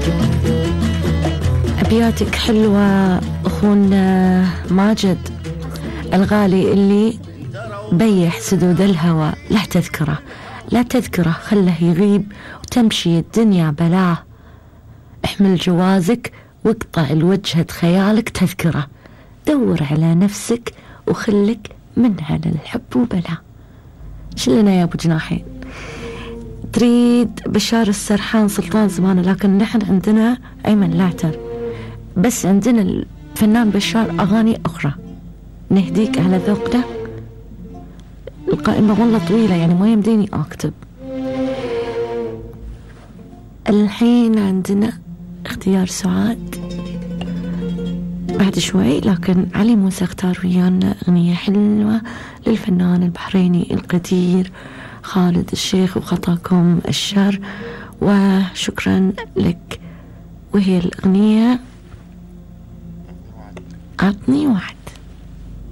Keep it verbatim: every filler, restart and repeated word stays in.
أبياتك حلوة أخونا ماجد الغالي اللي بيح سدود الهوى، لا تذكره لا تذكره خله يغيب وتمشي الدنيا بلاه. احمل جوازك واقطع الوجهة خيالك تذكره، دور على نفسك وخلك من على الحب وبلا. شلنا يا ابو جناحين. تريد بشار السرحان سلطان زمان، لكن نحن عندنا ايمن لاعتر، بس عندنا الفنان بشار اغاني اخرى نهديك على ذوقنا. القائمة والله طويلة يعني ما يمديني اكتب. الحين عندنا اختيار سعاد بعد شوي، لكن علي موسى اختار ويانا اغنية حلوة للفنان البحريني القدير خالد الشيخ، وخطاكم الشر، وشكرا لك. وهي الاغنية عطني وعد.